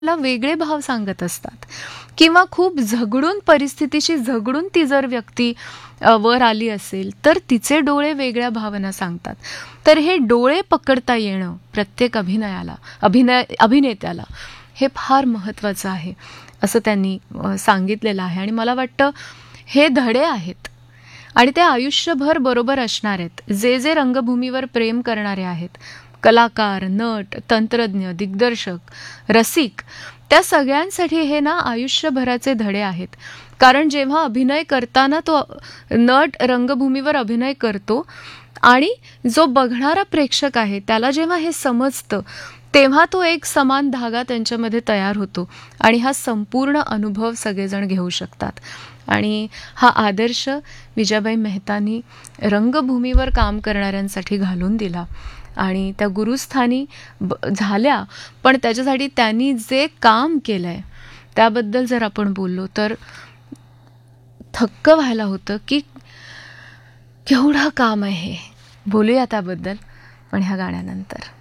ला वेगळे भाव सांगत असतात किंवा खूप झगडून परिस्थितीशी झगडून ती जर व्यक्ती वर आली असेल तर तिचे डोळे वेगळ्या भावना सांगतात. तर हे डोळे पकडता येणं प्रत्येक अभिनेत्याला हे फार महत्त्वाचं आहे असं त्यांनी सांगितलेलं आहे. आणि मला वाटतं हे धडे आहेत आणि ते आयुष्यभर बरोबर असणार आहेत. जे जे रंगभूमीवर प्रेम करणारे आहेत, कलाकार, नट, तंत्रज्ञ, दिग्दर्शक, रसिक, त्या सगळ्यांसाठी हे ना आयुष्यभराचे धडे आहेत. कारण जेव्हा अभिनय करताना तो नट रंगभूमीवर अभिनय करतो आणि जो बघणारा प्रेक्षक आहे त्याला जेव्हा हे समजतं तेव्हा तो एक समान धागा त्यांच्यामध्ये तयार होतो आणि हा संपूर्ण अनुभव सगळेजण घेऊ शकतात. आणि हा आदर्श विजयाबाई मेहतांनी रंगभूमीवर काम करणाऱ्यांसाठी घालून दिला आणि त्या गुरुस्थानी झाल्या. पण त्याच्यासाठी त्यांनी जे काम केलंय त्याबद्दल जर आपण बोललो तर थक्क व्हायला होतं की केवढं काम आहे. बोलूया त्याबद्दल पण ह्या गाण्यानंतर.